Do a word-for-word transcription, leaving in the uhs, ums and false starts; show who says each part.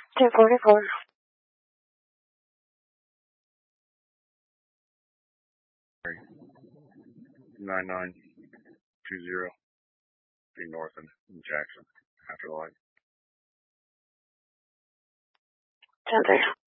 Speaker 1: two forty-four.
Speaker 2: nine nine two zero. Be north in Jackson after the light.
Speaker 1: ten three.